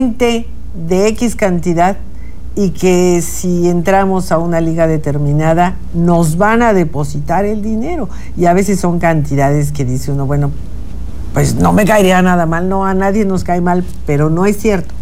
de X cantidad y que si entramos a una liga determinada nos van a depositar el dinero, y a veces son cantidades que dice uno, bueno, pues no me caería nada mal, no, a nadie nos cae mal, pero no es cierto.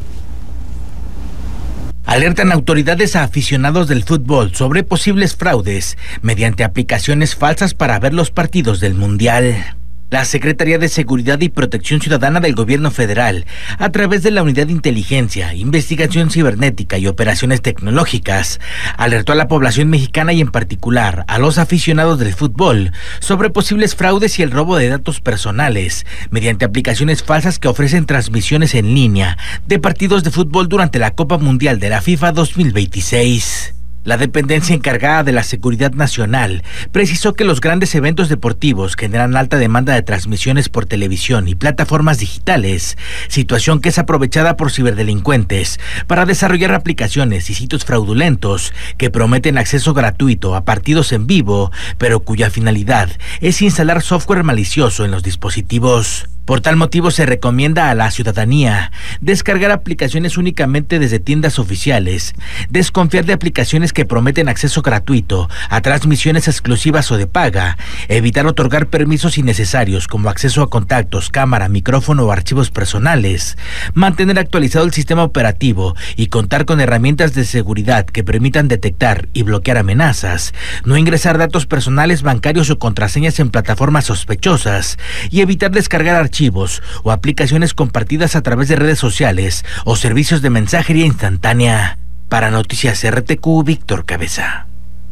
Alertan autoridades a aficionados del fútbol sobre posibles fraudes mediante aplicaciones falsas para ver los partidos del Mundial. La Secretaría de Seguridad y Protección Ciudadana del Gobierno Federal, a través de la Unidad de Inteligencia, Investigación Cibernética y Operaciones Tecnológicas, alertó a la población mexicana y en particular a los aficionados del fútbol sobre posibles fraudes y el robo de datos personales mediante aplicaciones falsas que ofrecen transmisiones en línea de partidos de fútbol durante la Copa Mundial de la FIFA 2026. La dependencia encargada de la seguridad nacional precisó que los grandes eventos deportivos generan alta demanda de transmisiones por televisión y plataformas digitales, situación que es aprovechada por ciberdelincuentes para desarrollar aplicaciones y sitios fraudulentos que prometen acceso gratuito a partidos en vivo, pero cuya finalidad es instalar software malicioso en los dispositivos. Por tal motivo se recomienda a la ciudadanía descargar aplicaciones únicamente desde tiendas oficiales, desconfiar de aplicaciones que prometen acceso gratuito a transmisiones exclusivas o de paga, evitar otorgar permisos innecesarios como acceso a contactos, cámara, micrófono o archivos personales, mantener actualizado el sistema operativo y contar con herramientas de seguridad que permitan detectar y bloquear amenazas, no ingresar datos personales, bancarios o contraseñas en plataformas sospechosas y evitar descargar archivos o aplicaciones compartidas a través de redes sociales o servicios de mensajería instantánea. Para Noticias RTQ, Víctor Cabeza.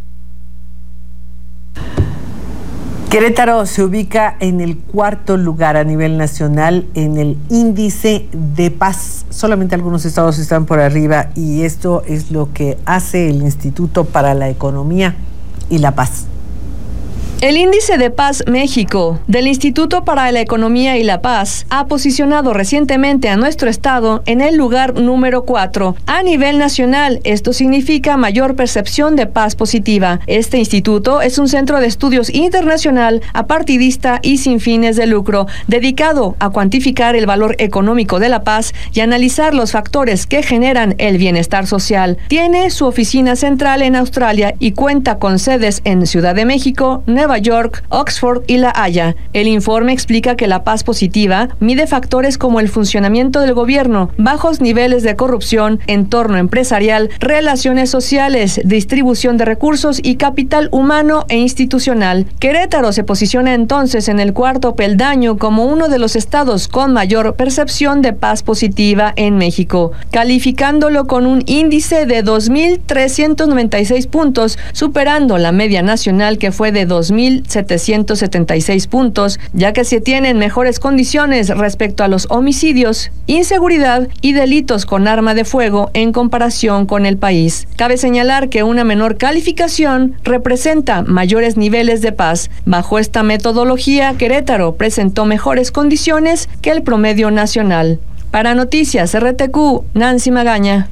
Querétaro se ubica en el 4º lugar a nivel nacional en el índice de paz. Solamente algunos estados están por arriba, y esto es lo que hace el Instituto para la Economía y la Paz. El Índice de Paz México del Instituto para la Economía y la Paz ha posicionado recientemente a nuestro estado en el lugar número 4 a nivel nacional. Esto significa mayor percepción de paz positiva. Este instituto es un centro de estudios internacional, apartidista y sin fines de lucro, dedicado a cuantificar el valor económico de la paz y analizar los factores que generan el bienestar social. Tiene su oficina central en Australia y cuenta con sedes en Ciudad de México, Nueva York, Oxford y La Haya. El informe explica que la paz positiva mide factores como el funcionamiento del gobierno, bajos niveles de corrupción, entorno empresarial, relaciones sociales, distribución de recursos y capital humano e institucional. Querétaro se posiciona entonces en el 4º peldaño como uno de los estados con mayor percepción de paz positiva en México, calificándolo con un índice de 2.396 puntos, superando la media nacional que fue de 2.776 puntos, ya que se tienen mejores condiciones respecto a los homicidios, inseguridad y delitos con arma de fuego en comparación con el país. Cabe señalar que una menor calificación representa mayores niveles de paz. Bajo esta metodología, Querétaro presentó mejores condiciones que el promedio nacional. Para Noticias RTQ, Nancy Magaña.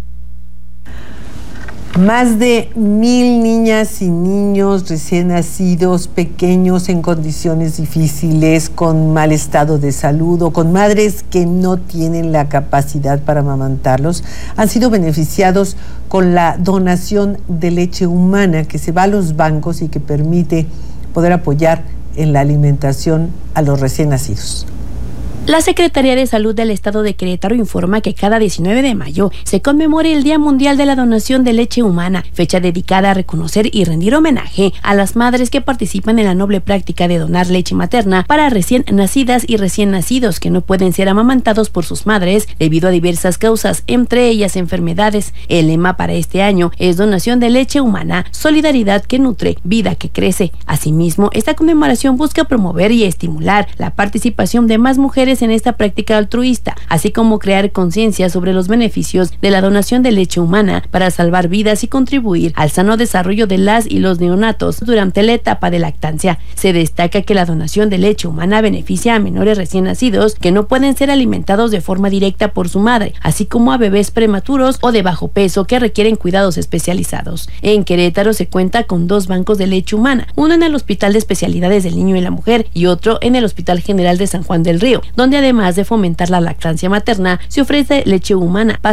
Más de 1,000 niñas y niños recién nacidos, pequeños, en condiciones difíciles, con mal estado de salud o con madres que no tienen la capacidad para amamantarlos, han sido beneficiados con la donación de leche humana que se va a los bancos y que permite poder apoyar en la alimentación a los recién nacidos. La Secretaría de Salud del Estado de Querétaro informa que cada 19 de mayo se conmemora el Día Mundial de la Donación de Leche Humana, fecha dedicada a reconocer y rendir homenaje a las madres que participan en la noble práctica de donar leche materna para recién nacidas y recién nacidos que no pueden ser amamantados por sus madres debido a diversas causas, entre ellas enfermedades. El lema para este año es Donación de Leche Humana, solidaridad que nutre, vida que crece. Asimismo, esta conmemoración busca promover y estimular la participación de más mujeres en esta práctica altruista, así como crear conciencia sobre los beneficios de la donación de leche humana para salvar vidas y contribuir al sano desarrollo de las y los neonatos durante la etapa de lactancia. Se destaca que la donación de leche humana beneficia a menores recién nacidos que no pueden ser alimentados de forma directa por su madre, así como a bebés prematuros o de bajo peso que requieren cuidados especializados. En Querétaro se cuenta con 2 bancos de leche humana, uno en el Hospital de Especialidades del Niño y la Mujer y otro en el Hospital General de San Juan del Río, donde donde además de fomentar la lactancia materna, se ofrece leche humana,